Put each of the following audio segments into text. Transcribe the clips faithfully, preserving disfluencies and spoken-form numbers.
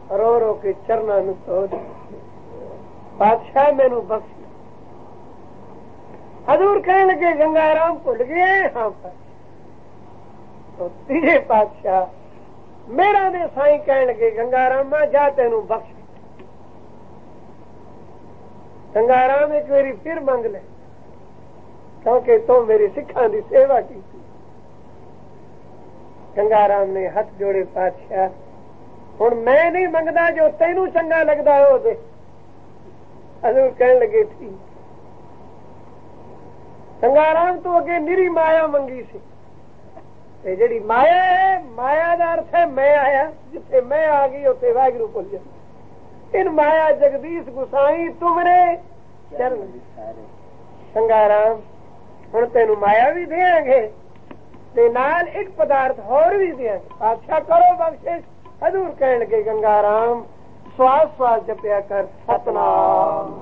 रो रो के चरना नूं धो दे, बादशाह मैनू बख्श। हजूर कहने लगे गंगाराम भुल गए? हाँ पर। तो तीजे पातशाह मेरा दे साईं कहने लगे गंगारामा जा तेनू बख्श। गंगाराम एक बारी फिर मंग ले, क्योंकि तू मेरी सिखा की सेवा की। गंगाराम ने हथ जोड़े, पातशाह हुण मैं नहीं मंगदा, जो तेनू चंगा लगदा हो दे। हजूर कहने लगे ठीक। गंगाराम तो अगे निरी माया मंगी सी, ते जेड़ी माया है, माया का अर्थ है मैं आया। जिथे मैं आ गई उथे वाहिगुरू भुल जा। इन माया जगदीश गुसाई तुमरे चरण विसारे। गंगाराम हुण तेनू माया भी देंगे ते नाल एक पदार्थ होर भी देंगे, बादशाह करो बख्शिश। हजूर कहने लगे गंगाराम श्वास श्वास जपया कर, सतनाम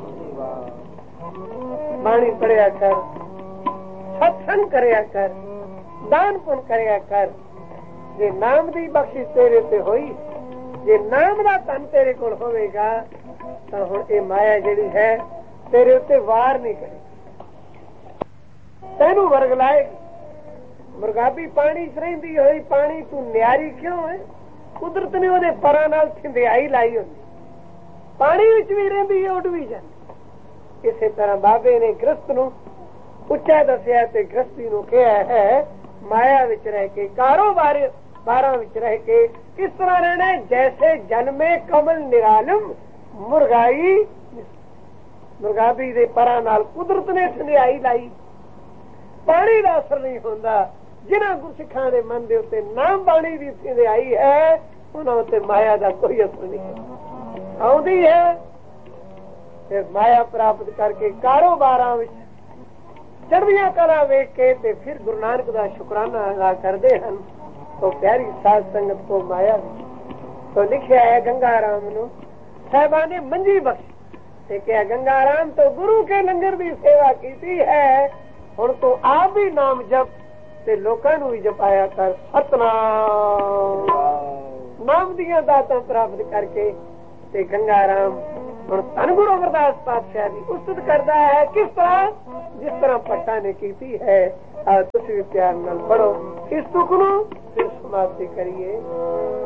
बाणी पढ़िया कर, सत्संग करया कर, दान पुण्य करया कर। जे नाम दी बख्शिश तेरे ते होई, जे नाम दा धन तेरे कोल होवेगा तां हुण ए माया जेड़ी है तेरे उत्ते वार नहीं करेगी, तेनू वरगलाएगी। मुर्गाबी पानी च रहिंदी होई पानी तू न्यारी क्यों है? कुदरत ने ओदे परां नाल थिंदियाई लाई होंदी, पानी विच भी रहिंदी है, उड भी जांदी। इसे तरह बाबे ने गृहस्थ नू उच्चा दसिया ते गृहस्थी नू कहा है माया विच रह के, कारोबार बारां विच रह के इस तरह रहना जैसे जन्मे कमल निरालम मुर्गाई। मुर्गाबी दे परां नाल कुदरत ने थिंदियाई लाई, पानी दा असर नहीं होंदा। जिन्हां गुरसिखां दे मन दे उत्ते नाम बाणी दी थिंदियाई है, उन्हां उत्ते माया दा कोई असर नहीं आउंदी है। फिर माया प्राप्त करके कारोबारां विच चढ़दियां कला वेख के ते फिर गुरु नानक दा शुकराना अदा करदे हन। तो प्यारी साध संगत को माया तो लिखिया है गंगाराम नू साहिबा ने मंजी बख्श ते क्या गंगाराम तो गुरु के लंगर की सेवा की है, हुण तो आप भी नाम जप ते लोकां नू भी जपाया कर, सतनाम नाम दियां दातां प्राप्त करके। ते गंगाराम हुण धन गुरु अमरदास पातशाह की उस्तत करता है, किस तरह? जिस तरह भट्टा ने की है। तुसीं भी प्यार नाल पढ़ो इस तुक नूं, फिर समाप्ति करिए।